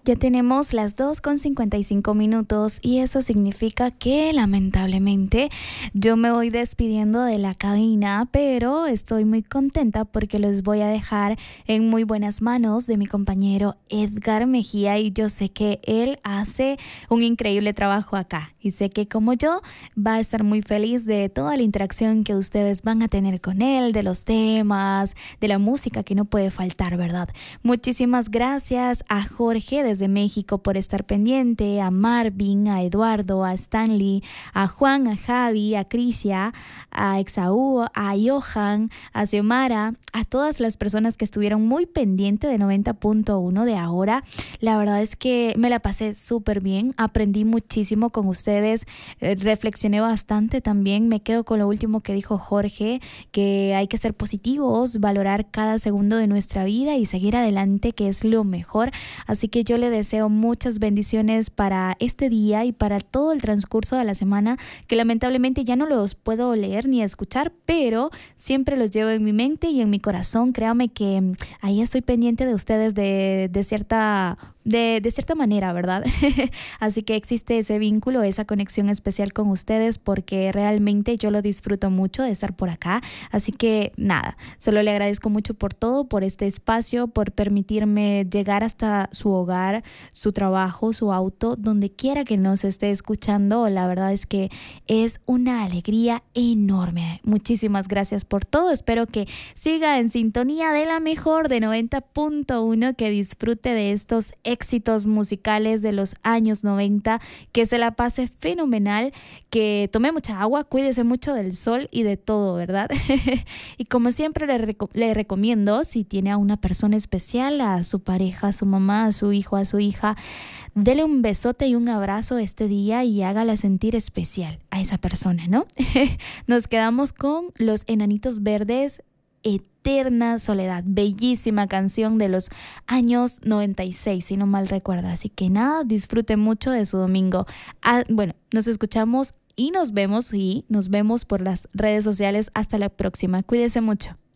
Ya tenemos las 2:55 y eso significa que lamentablemente yo me voy despidiendo de la cabina, pero estoy muy contenta porque los voy a dejar en muy buenas manos de mi compañero Edgar Mejía y yo sé que él hace un increíble trabajo acá y sé que como yo va a estar muy feliz de toda la interacción que ustedes van a tener con él, de los temas, de la música que no puede faltar, ¿verdad? Muchísimas gracias a Jorge desde México por estar pendiente, a Marvin, a Eduardo, a Stanley, a Juan, a Javi, a Crisia, a Exaú, a Johan, a Xiomara, a todas las personas que estuvieron muy pendientes de 90.1 de ahora. La verdad es que me la pasé súper bien, aprendí muchísimo con ustedes, reflexioné bastante también, me quedo con lo último que dijo Jorge, que hay que ser positivos, valorar cada segundo de nuestra vida y seguir adelante, que es lo mejor. Así que yo le deseo muchas bendiciones para este día y para todo el transcurso de la semana, que lamentablemente ya no los puedo leer ni escuchar, pero siempre los llevo en mi mente y en mi corazón. Créame que ahí estoy pendiente de ustedes de cierta manera, ¿verdad? Así que existe ese vínculo, esa conexión especial con ustedes porque realmente yo lo disfruto mucho de estar por acá. Así que nada, solo le agradezco mucho por todo, por este espacio, por permitirme llegar hasta su hogar, su trabajo, su auto, donde quiera que nos esté escuchando. La verdad es que es una alegría enorme. Muchísimas gracias por todo. Espero que siga en sintonía de la mejor de 90.1, que disfrute de estos éxitos musicales de los años 90, que se la pase fenomenal, que tome mucha agua, cuídese mucho del sol y de todo, ¿verdad? Y como siempre le recomiendo, si tiene a una persona especial, a su pareja, a su mamá, a su hijo, a su hija, dele un besote y un abrazo este día y hágala sentir especial a esa persona, ¿no? Nos quedamos con Los Enanitos Verdes, Eterna Soledad, bellísima canción de los años 96, si no mal recuerdo. Así que nada, disfrute mucho de su domingo. Bueno, nos escuchamos y nos vemos por las redes sociales. Hasta la próxima. Cuídese mucho.